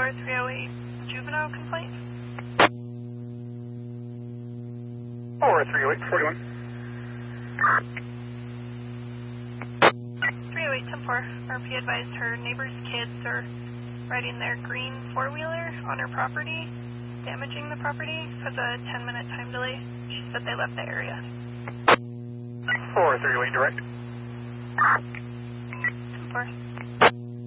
4308 juvenile complaint. 4308, 41. 308 10-4. RP advised her neighbor's kids are riding their green four-wheeler on her property, damaging the property. Has a 10-minute time delay. She said they left the area. 4308, direct. 10-4.